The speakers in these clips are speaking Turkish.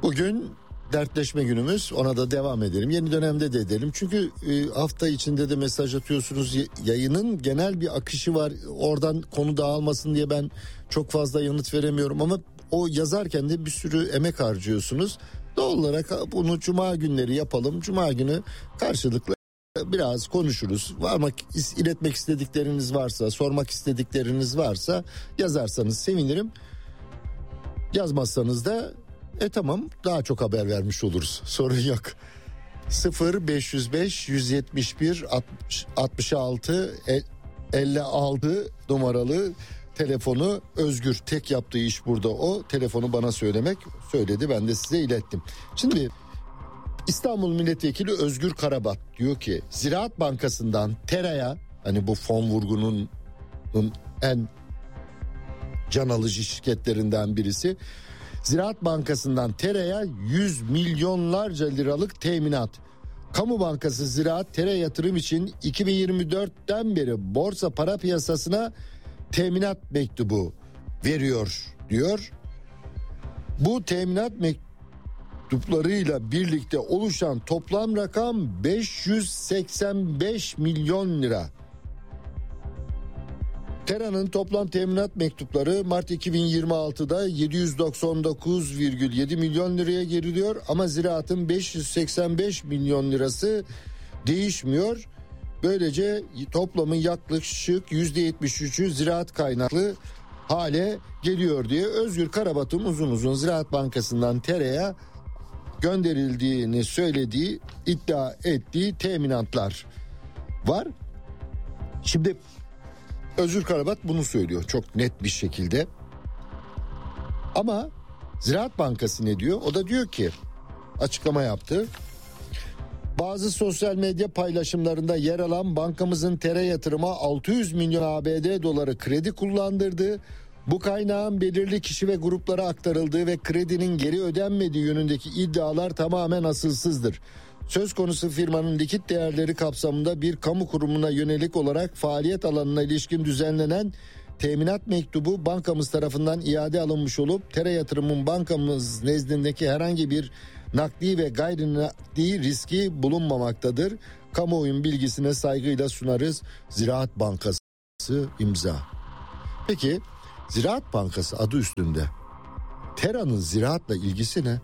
Bugün dertleşme günümüz, ona da devam edelim. Yeni dönemde de edelim. Çünkü hafta içinde de mesaj atıyorsunuz. Yayının genel bir akışı var. Oradan konu dağılmasın diye ben çok fazla yanıt veremiyorum. Ama o yazarken de bir sürü emek harcıyorsunuz. Doğal olarak bunu cuma günleri yapalım. Cuma günü karşılıklı biraz konuşuruz. İletmek istedikleriniz varsa, sormak istedikleriniz varsa yazarsanız sevinirim. Yazmazsanız da tamam, daha çok haber vermiş oluruz. Sorun yok. 0505 171 66 56 numaralı telefonu Özgür. Tek yaptığı iş burada o. Telefonu bana söyledi, ben de size ilettim. Şimdi İstanbul Milletvekili Özgür Karabat diyor ki Ziraat Bankası'ndan TERA'ya, hani bu fon vurgunun en can alıcı şirketlerinden birisi, Ziraat Bankası'ndan TERA'ya 100 milyonlarca liralık teminat. Kamu Bankası Ziraat TERA yatırım için 2024'ten beri borsa para piyasasına teminat mektubu veriyor diyor. Bu teminat mektuplarıyla birlikte oluşan toplam rakam 585 milyon lira. TERA'nın toplam teminat mektupları Mart 2026'da 799,7 milyon liraya geriliyor ama Ziraat'ın 585 milyon lirası değişmiyor. Böylece toplamın yaklaşık %73'ü Ziraat kaynaklı hale geliyor diye Özgür Karabat'ın uzun uzun Ziraat Bankası'ndan TERA'ya gönderildiğini söylediği, iddia ettiği teminatlar var. Şimdi Özgür Karabat bunu söylüyor çok net bir şekilde. Ama Ziraat Bankası ne diyor? O da diyor ki, açıklama yaptı. Bazı sosyal medya paylaşımlarında yer alan bankamızın TERA yatırıma 600 milyon ABD doları kredi kullandırdığı, bu kaynağın belirli kişi ve gruplara aktarıldığı ve kredinin geri ödenmediği yönündeki iddialar tamamen asılsızdır. Söz konusu firmanın likit değerleri kapsamında bir kamu kurumuna yönelik olarak faaliyet alanına ilişkin düzenlenen teminat mektubu bankamız tarafından iade alınmış olup TERA yatırımın bankamız nezdindeki herhangi bir nakdi ve gayri nakdi riski bulunmamaktadır. Kamuoyunun bilgisine saygıyla sunarız. Ziraat Bankası imza. Peki Ziraat Bankası adı üstünde. TERA'nın ziraatla ilgisi ne?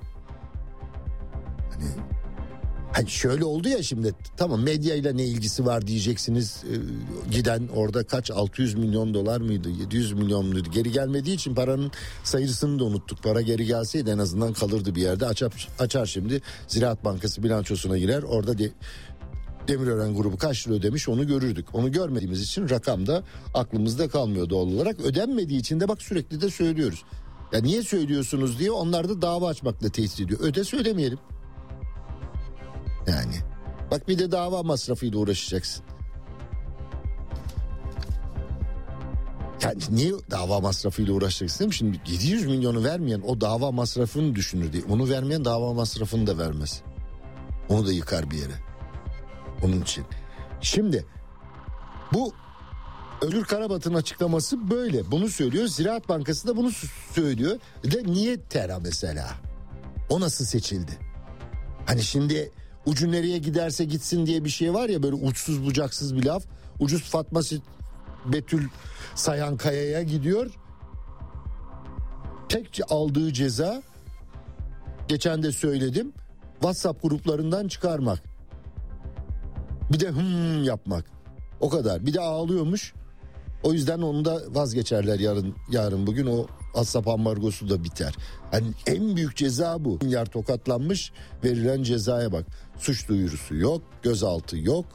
Hani şöyle oldu ya, şimdi tamam medyayla ne ilgisi var diyeceksiniz. Giden orada kaç, 600 milyon dolar mıydı, 700 milyon muydu, geri gelmediği için paranın sayısını da unuttuk. Para geri gelseydi en azından kalırdı bir yerde. Açar şimdi Ziraat Bankası bilançosuna girer, orada Demirören grubu kaç lira ödemiş onu görürdük. Onu görmediğimiz için rakam da aklımızda kalmıyor doğal olarak. Ödenmediği için de bak sürekli de söylüyoruz. Ya niye söylüyorsunuz diye onlar da dava açmakla tehdit ediyor. Söylemeyelim. Yani bak, bir de dava masrafıyla uğraşacaksın. Yani niye dava masrafıyla uğraşacaksın değil mi? Şimdi 700 milyonu vermeyen o dava masrafını düşünür diye. Onu vermeyen dava masrafını da vermez. Onu da yıkar bir yere. Onun için. Şimdi bu Özgür Karabat'ın açıklaması böyle. Bunu söylüyor. Ziraat Bankası da bunu söylüyor. De niye TERA mesela? O nasıl seçildi? Hani şimdi ucu nereye giderse gitsin diye bir şey var ya, böyle uçsuz bucaksız bir laf. Ucuz Fatma Betül Sayankaya'ya gidiyor. Tek aldığı ceza, geçen de söyledim, WhatsApp gruplarından çıkarmak. Bir de yapmak. O kadar. Bir de ağlıyormuş. O yüzden onu da vazgeçerler yarın bugün, o WhatsApp ambargosu da biter. Hani en büyük ceza bu. Milyar tokatlanmış, verilen cezaya bak. Suç duyurusu yok, gözaltı yok.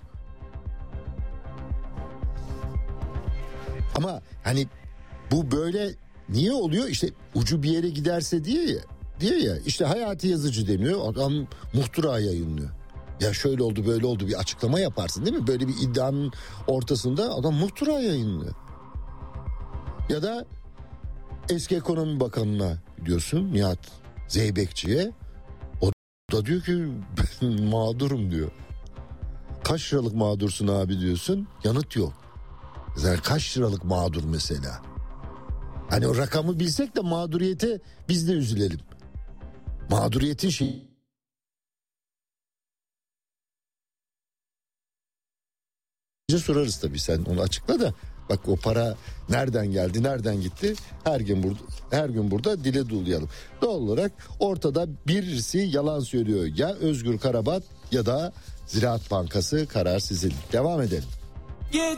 Ama hani bu böyle niye oluyor? İşte ucu bir yere giderse diye ya. İşte Hayati Yazıcı deniyor. Adam muhtıra yayınlıyor. Ya şöyle oldu böyle oldu, bir açıklama yaparsın değil mi? Böyle bir iddianın ortasında adam muhtıra yayınlıyor. Ya da eski Ekonomi Bakanı'na diyorsun, Nihat Zeybekçi'ye. O da diyor ki ben mağdurum diyor. Kaç liralık mağdursun abi diyorsun, yanıt yok. Yani kaç liralık mağdur mesela? Hani o rakamı bilsek de mağduriyete biz de üzülelim. mağduriyetin şeyi. Sorarız tabii, sen onu açıkla da bak o para nereden geldi, nereden gitti, her gün burada dile dolayalım. Doğal olarak ortada birisi yalan söylüyor, ya Özgür Karabat ya da Ziraat Bankası, karar sizin. Devam edelim. Git